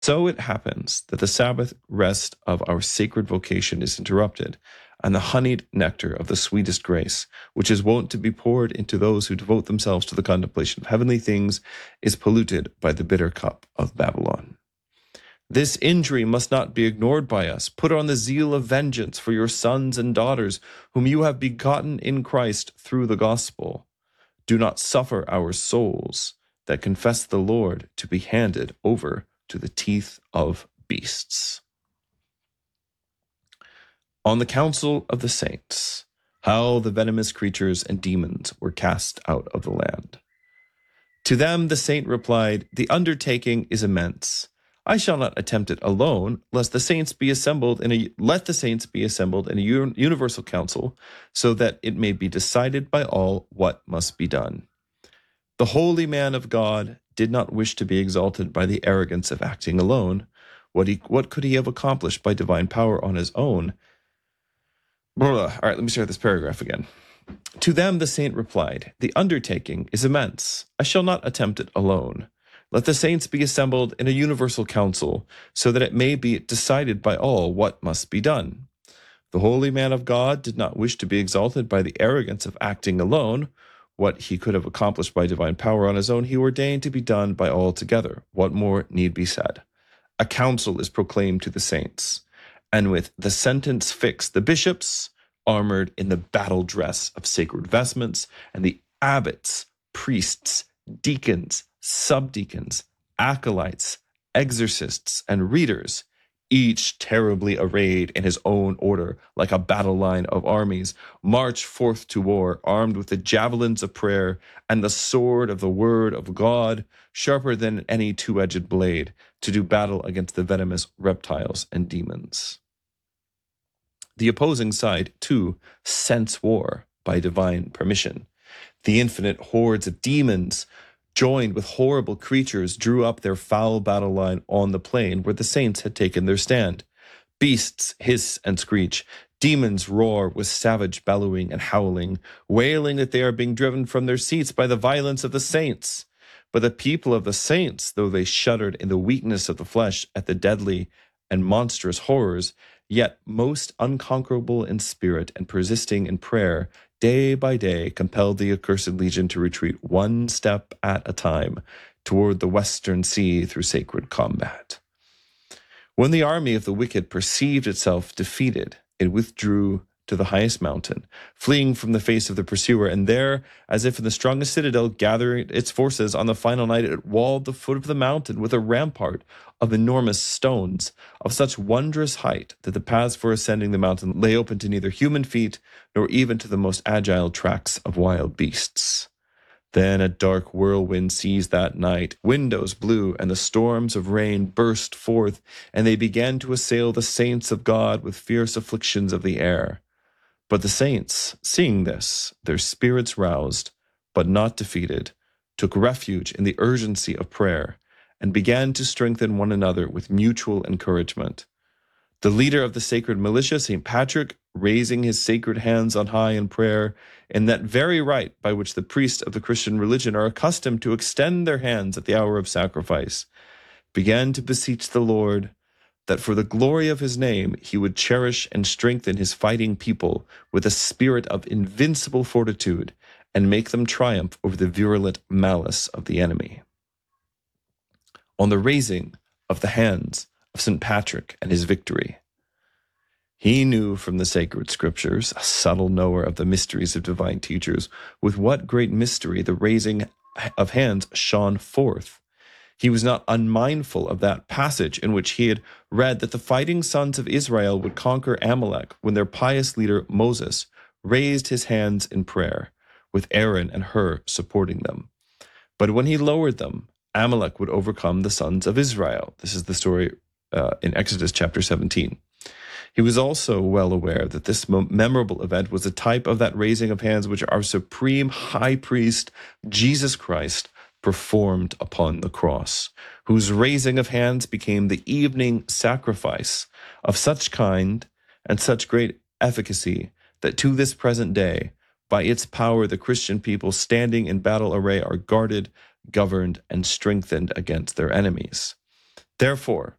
So it happens that the Sabbath rest of our sacred vocation is interrupted, and the honeyed nectar of the sweetest grace, which is wont to be poured into those who devote themselves to the contemplation of heavenly things, is polluted by the bitter cup of Babylon. This injury must not be ignored by us. Put on the zeal of vengeance for your sons and daughters, whom you have begotten in Christ through the gospel. Do not suffer our souls that confess the Lord to be handed over to the teeth of beasts. On the council of the saints, how the venomous creatures and demons were cast out of the land. To them the saint replied, the undertaking is immense. I shall not attempt it alone, lest the saints be assembled in a universal council, so that it may be decided by all what must be done. The holy man of God did not wish to be exalted by the arrogance of acting alone. What could he have accomplished by divine power on his own? All right, let me start this paragraph again. To them the saint replied, the undertaking is immense. I shall not attempt it alone. Let the saints be assembled in a universal council, so that it may be decided by all what must be done. The holy man of God did not wish to be exalted by the arrogance of acting alone. What he could have accomplished by divine power on his own, he ordained to be done by all together. What more need be said? A council is proclaimed to the saints, and with the sentence fixed, the bishops, armored in the battle dress of sacred vestments, and the abbots, priests, deacons, subdeacons, acolytes, exorcists, and readers, each terribly arrayed in his own order, like a battle line of armies, march forth to war, armed with the javelins of prayer and the sword of the word of God, sharper than any two-edged blade, to do battle against the venomous reptiles and demons. The opposing side, too, scents war by divine permission. The infinite hordes of demons, joined with horrible creatures, drew up their foul battle line on the plain where the saints had taken their stand. Beasts hiss and screech. Demons roar with savage bellowing and howling, wailing that they are being driven from their seats by the violence of the saints. But the people of the saints, though they shuddered in the weakness of the flesh at the deadly and monstrous horrors, yet most unconquerable in spirit and persisting in prayer, day by day compelled the accursed legion to retreat one step at a time toward the western sea through sacred combat. When the army of the wicked perceived itself defeated, it withdrew to the highest mountain, fleeing from the face of the pursuer, and there, as if in the strongest citadel, gathering its forces on the final night, it walled the foot of the mountain with a rampart of enormous stones, of such wondrous height that the paths for ascending the mountain lay open to neither human feet nor even to the most agile tracks of wild beasts. Then a dark whirlwind seized that night, windows blew, and the storms of rain burst forth, and they began to assail the saints of God with fierce afflictions of the air. But the saints, seeing this, their spirits roused, but not defeated, took refuge in the urgency of prayer, and began to strengthen one another with mutual encouragement. The leader of the sacred militia, St. Patrick, raising his sacred hands on high in prayer, in that very rite by which the priests of the Christian religion are accustomed to extend their hands at the hour of sacrifice, began to beseech the Lord that for the glory of his name he would cherish and strengthen his fighting people with a spirit of invincible fortitude and make them triumph over the virulent malice of the enemy. On the raising of the hands of St. Patrick and his victory, he knew from the sacred scriptures, a subtle knower of the mysteries of divine teachers, with what great mystery the raising of hands shone forth. He was not unmindful of that passage in which he had read that the fighting sons of Israel would conquer Amalek when their pious leader Moses raised his hands in prayer, with Aaron and Hur supporting them. But when he lowered them, Amalek would overcome the sons of Israel. This is the story in Exodus chapter 17. He was also well aware that this memorable event was a type of that raising of hands which our supreme high priest, Jesus Christ, performed upon the cross, whose raising of hands became the evening sacrifice of such kind and such great efficacy that to this present day, by its power, the Christian people standing in battle array are guarded, governed, and strengthened against their enemies. Therefore,